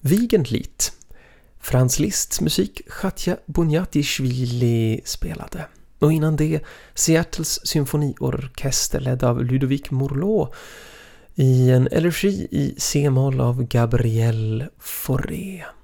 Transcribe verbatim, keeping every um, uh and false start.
Wiegenlied. Franz Liszts musik Katja Boniatishvili spelade. Och innan det Seattles symfoniorkester ledd av Ludovic Mourlot i en elegi i C-moll av Gabriel Fauré.